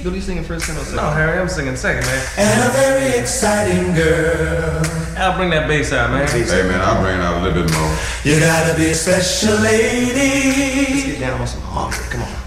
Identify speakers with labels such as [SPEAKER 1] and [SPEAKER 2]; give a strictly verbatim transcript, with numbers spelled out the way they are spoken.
[SPEAKER 1] Billy, you singing first or second?
[SPEAKER 2] No, Harry, I'm singing second, man.
[SPEAKER 3] And a very exciting girl.
[SPEAKER 2] I'll bring that bass out, man.
[SPEAKER 4] Hey, man, I'll bring it out a little bit more.
[SPEAKER 3] You gotta be a special lady.
[SPEAKER 1] Let's get down on some harmony. Come on.